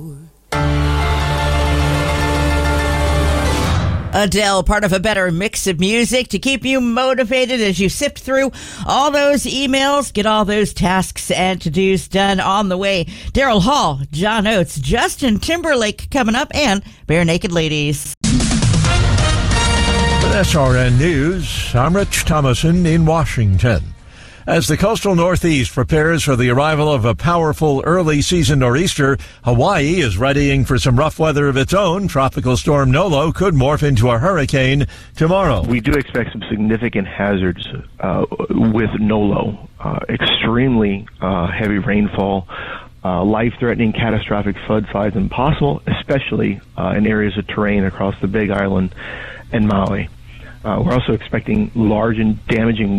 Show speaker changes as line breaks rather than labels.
Adele, part of a better mix of music to keep you motivated as you sift through all those emails, get all those tasks and to-dos done on the way. Daryl Hall, John Oates, Justin Timberlake coming up, and Bare Naked Ladies.
With SRN News, I'm Rich Thomason in Washington. As the coastal Northeast prepares for the arrival of a powerful early-season nor'easter, Hawaii is readying for some rough weather of its own. Tropical storm Nolo could morph into a hurricane tomorrow.
We do expect some significant hazards with Nolo. Extremely heavy rainfall, life-threatening catastrophic flood sides impossible, especially in areas of terrain across the Big Island and Maui. We're also expecting large and damaging